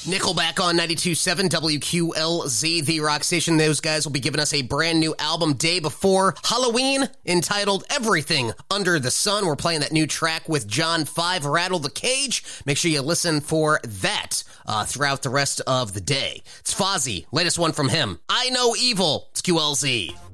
Nickelback on 92.7 WQLZ, the rock station. Those guys will be giving us a brand new album day before Halloween entitled Everything Under the Sun. We're playing that new track with John 5, Rattle the Cage. Make sure you listen for that throughout the rest of the day. It's Fozzy, latest one from him. I Know Evil. It's QLZ.